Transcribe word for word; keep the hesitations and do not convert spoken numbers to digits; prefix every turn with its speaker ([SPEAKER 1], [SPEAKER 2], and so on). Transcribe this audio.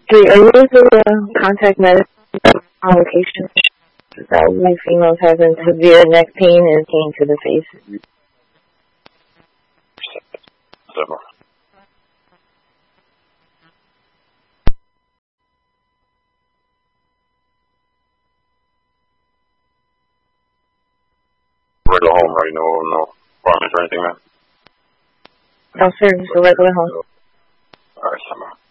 [SPEAKER 1] Hey, are you able to uh, contact medicine complications that when females having severe neck pain and pain to the face?
[SPEAKER 2] So, regular home, right? No, no apartments or anything, man?
[SPEAKER 1] No, sir, just a regular home.
[SPEAKER 2] All right, summer.